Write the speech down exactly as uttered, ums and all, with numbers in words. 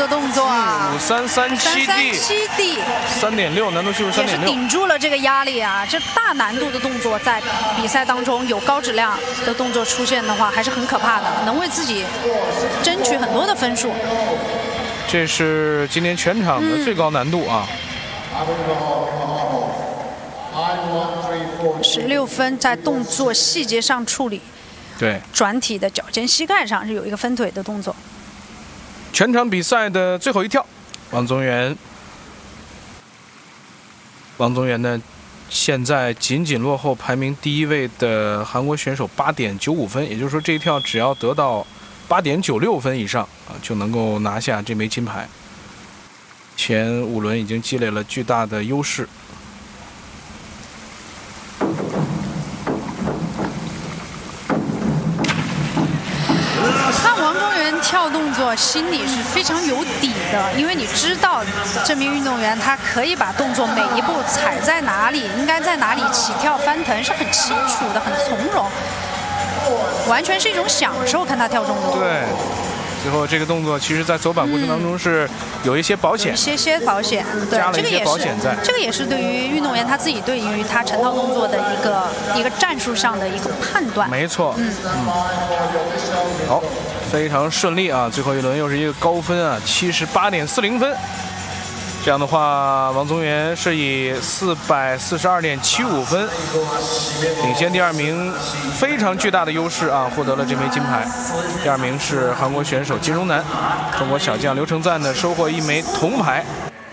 的动作啊， 五三三七 D， 七 D， 三点六难度系数三点六， 也是顶住了这个压力啊。这大难度的动作在比赛当中有高质量的动作出现的话，还是很可怕的，能为自己争取很多的分数。 这是今天全场的最高难度啊。 十六分在动作细节上处理， 对， 转体的脚尖膝盖上是有一个分腿的动作。 全场比赛的最后一跳，王宗源，王宗源呢，现在仅仅落后排名第一位的韩国选手八点九五分，也就是说这一跳只要得到八点九六分以上啊，就能够拿下这枚金牌。前五轮已经积累了巨大的优势。 看王宗源跳动作，心里是非常有底的，因为你知道这名运动员他可以把动作每一步踩在哪里，应该在哪里起跳翻腾是很清楚的，很从容，完全是一种享受。看他跳动作， 对，最后这个动作其实在走板过程当中是有一些保险， 有一些些保险，对， 加了一些保险在。 这个也是对于运动员他自己对于他成套动作的一个一个战术上的一个判断。 没错， 嗯嗯，好，非常顺利啊！最后一轮又是一个高分啊，七十八点四零分。这样的话，王宗源是以四百四十二点七五分领先第二名，非常巨大的优势啊，获得了这枚金牌。第二名是韩国选手金荣南，中国小将刘成赞呢收获一枚铜牌。